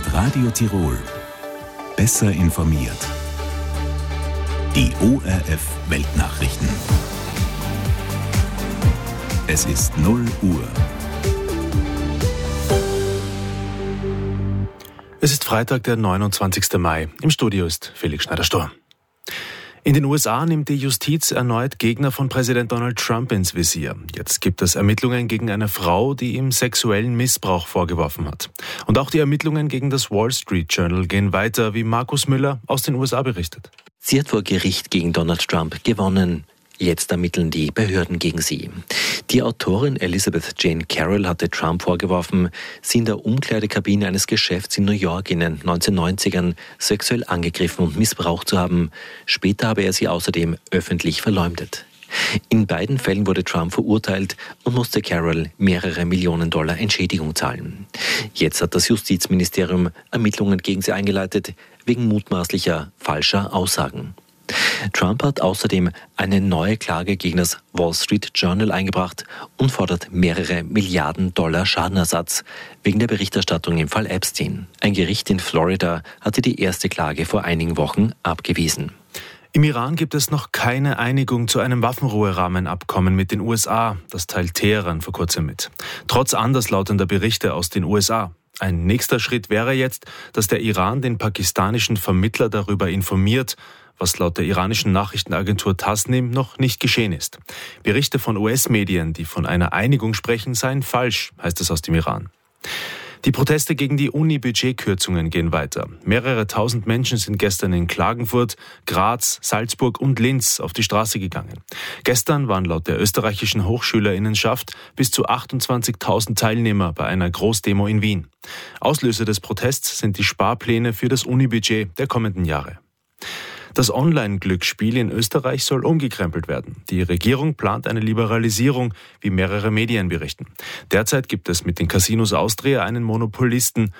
Mit Radio Tirol. Besser informiert. Die ORF Weltnachrichten. Es ist 0 Uhr. Es ist Freitag, der 29. Mai. Im Studio ist Felix Schneider-Sturm. In den USA nimmt die Justiz erneut Gegner von Präsident Donald Trump ins Visier. Jetzt gibt es Ermittlungen gegen eine Frau, die ihm sexuellen Missbrauch vorgeworfen hat. Und auch die Ermittlungen gegen das Wall Street Journal gehen weiter, wie Markus Müller aus den USA berichtet. Sie hat vor Gericht gegen Donald Trump gewonnen. Jetzt ermitteln die Behörden gegen sie. Die Autorin Elizabeth Jane Carroll hatte Trump vorgeworfen, sie in der Umkleidekabine eines Geschäfts in New York in den 1990ern sexuell angegriffen und missbraucht zu haben. Später habe er sie außerdem öffentlich verleumdet. In beiden Fällen wurde Trump verurteilt und musste Carroll mehrere Millionen Dollar Entschädigung zahlen. Jetzt hat das Justizministerium Ermittlungen gegen sie eingeleitet, wegen mutmaßlicher falscher Aussagen. Trump hat außerdem eine neue Klage gegen das Wall Street Journal eingebracht und fordert mehrere Milliarden Dollar Schadenersatz wegen der Berichterstattung im Fall Epstein. Ein Gericht in Florida hatte die erste Klage vor einigen Wochen abgewiesen. Im Iran gibt es noch keine Einigung zu einem Waffenruherahmenabkommen mit den USA. Das teilt Teheran vor kurzem mit. Trotz anderslautender Berichte aus den USA. Ein nächster Schritt wäre jetzt, dass der Iran den pakistanischen Vermittler darüber informiert, was laut der iranischen Nachrichtenagentur Tasnim noch nicht geschehen ist. Berichte von US-Medien, die von einer Einigung sprechen, seien falsch, heißt es aus dem Iran. Die Proteste gegen die Uni-Budgetkürzungen gehen weiter. Mehrere tausend Menschen sind gestern in Klagenfurt, Graz, Salzburg und Linz auf die Straße gegangen. Gestern waren laut der österreichischen Hochschülerinnenschaft bis zu 28.000 Teilnehmer bei einer Großdemo in Wien. Auslöser des Protests sind die Sparpläne für das Uni-Budget der kommenden Jahre. Das Online-Glücksspiel in Österreich soll umgekrempelt werden. Die Regierung plant eine Liberalisierung, wie mehrere Medien berichten. Derzeit gibt es mit den Casinos Austria einen Monopolisten.